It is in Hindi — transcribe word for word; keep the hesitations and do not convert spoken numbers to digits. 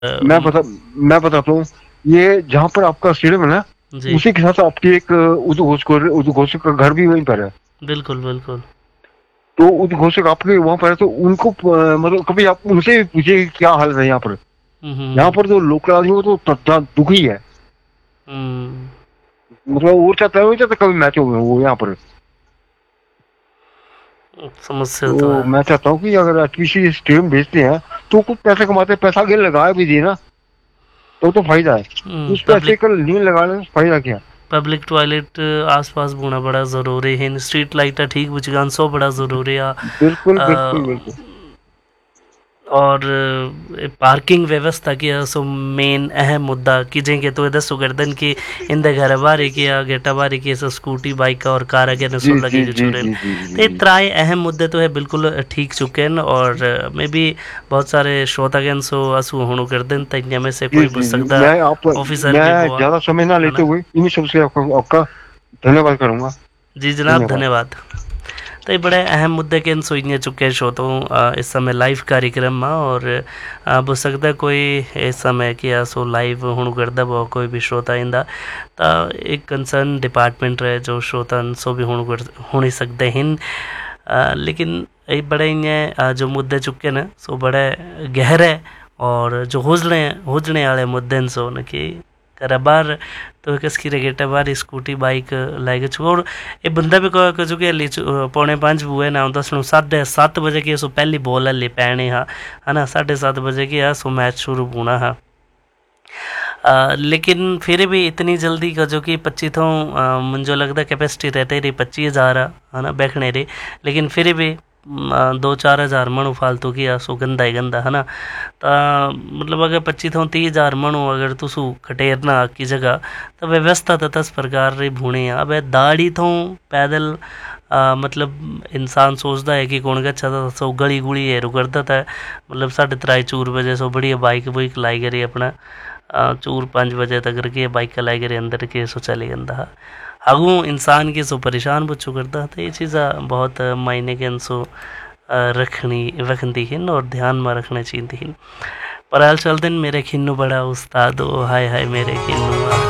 मैं बता मैं बताता हूँ, ये जहाँ पर आपका स्टेडियम है ना, जी उसी के साथ आपकी एक उद्घोषक उद्घोषक का घर भी वहीं पर है। बिल्कुल बिल्कुल। तो उद्घोषक आपके वहाँ पर है, तो उनको अ, मतलब कभी आप उनसे भी पूछिए कि क्या हाल है यहाँ पर। हम्म यहाँ हम्म पर जो लोकल आदमी हो तो तथा दुखी है। हम्म, मतलब वो चाहता है, वो चाहता कभी मैच हो वो यहाँ पर। समस्या तो तो है। मैं चाहता हूँ कि अगर एचपीसी स्टेडियम भेजते हैं तो कुछ पैसे कमाते हैं, पैसा आगे लगा भी दिए ना तो तो फायदा है। उस पैसे पब्लिक का नहीं लगाने से फायदा क्या। पब्लिक टॉयलेट आसपास होना बड़ा ज़रूरी है, स्ट्रीट लाइटा ठीक बुझगान सो बड़ा ज़रूरी है। बिल्कुल बिल्कुल अ, बिल्कुल। और पार्किंग व्यवस्था की सो मेन अहम मुद्दा कि जेंगे तो दसो गर्दन की इंदे घर बारे किया गेटा बारे की सो स्कूटी बाइक और कार के जी नसो जी लगे जी छुरे। जी जी जी तो ये जी। त्राय अहम मुद्दे तो है बिल्कुल ठीक चुके हैं। और मे भी बहुत सारे श्रोतागण सो असु होणु गर्दन तन्या में से जी कोई बुझ जी जी सकता मैं आप ऑफिसर मैं भी हुआ ज्यादा समय ना है लेते ना। हुए इन सबसे आपका, आपका धन्यवाद करूंगा। जी जनाब धन्यवाद। धन्यवाद। तो ये बड़े अहम मुद्दे के सोचने चुके शो तो इस समय लाइव कार्यक्रम में। और हो सकता है कोई इस समय कि सो लाइव हूँ करदा वो कोई भी श्रोता इंदा तो एक कंसर्न डिपार्टमेंट रहे जो श्रोता सो भी हूँ हो नहीं सकते हैं। लेकिन ये बड़े इं जो मुद्दे चुके न सो बड़े गहरे और जो हुजने हुजने वाले मुद्दे सो न कि करा बार तो कसकी रेगेटा बार स्कूटी बाइक लाइक छु। और ये बंदा भी कह चुके हली पौने पाँच बुए ना दस नौ साढ़े सत्त बजे की सो पहली बॉल हली पैनी हाँ है ना साढ़े सात बजे की सो मैच शुरू होना है। आ, लेकिन फिर भी इतनी जल्दी का जो कि पच्ची तो मुझे लगता कैपेसिटी रहते रही पच्चीस हज़ार है ना बैठने रही। लेकिन फिर भी आ, दो चार हज़ार मणु फालतू की सो गंदा ही गंदा है ना। तो मतलब अगर पच्ची तो तीस हज़ार मणु अगर तुसु खटेरना की जगह तो व्यवस्था तो दस प्रकार री भूणी है। अब दाड़ी तो पैदल आ, मतलब इंसान सोचता है कि कौन गच्छा था सो गली गुली है रुकरता था। मतलब साढ़े त्राई चूर बजे सो बढ़िया बाइक बुइक लाई करी अपना चूर पाँच बजे तक रखिए बाइक लाई करी अंदर के सो चले गंदा अगू इंसान के सो परेशान बच्चों करता। तो ये चीज़ा बहुत मायने के सो रखनी रखती हिन और ध्यान में रखना चाहिए हिन। पर हाल चल दिन मेरे खिन्नू बड़ा उस्ताद हो हाय हाय मेरे खिन्नू